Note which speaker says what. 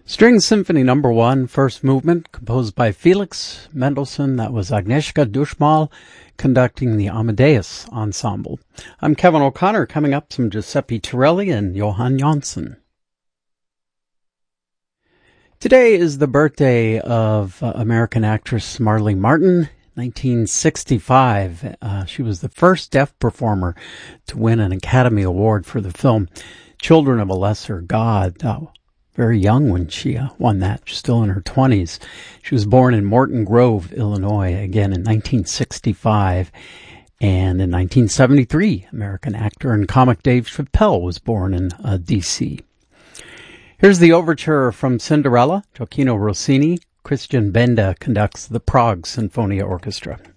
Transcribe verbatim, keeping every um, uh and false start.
Speaker 1: String Symphony Number One, first movement, composed by Felix Mendelssohn. That was Agnieszka Dushmal conducting the Amadeus Ensemble. I'm Kevin O'Connor. Coming up, some Giuseppe Torelli and Johann Janssen. Today is the birthday of uh, American actress Marlee Martin. nineteen sixty-five. Uh, she was the first deaf performer to win an Academy Award for the film Children of a Lesser God. Uh, very young when she uh, won that, still in her twenties. She was born in Morton Grove, Illinois, again in nineteen sixty-five. And in nineteen seventy-three, American actor and comic Dave Chappelle was born in uh, D C Here's the overture from Cinderella. Gioacchino Rossini. Christian Benda conducts the Prague Sinfonia Orchestra.